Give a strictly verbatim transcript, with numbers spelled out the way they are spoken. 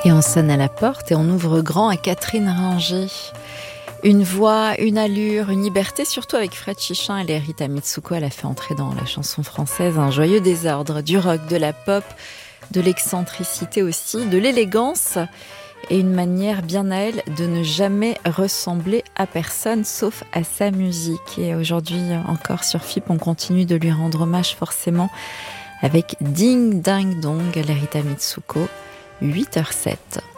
Et on sonne à la porte et on ouvre grand à Catherine Ringer. Une voix, une allure, une liberté, surtout avec Fred Chichin et Rita Mitsuko. Elle a fait entrer dans la chanson française un joyeux désordre, du rock, de la pop, de l'excentricité aussi, de l'élégance et une manière bien à elle de ne jamais ressembler à personne sauf à sa musique. Et aujourd'hui encore sur F I P, on continue de lui rendre hommage forcément avec Ding Ding Dong, Rita Mitsuko, huit heures zéro sept.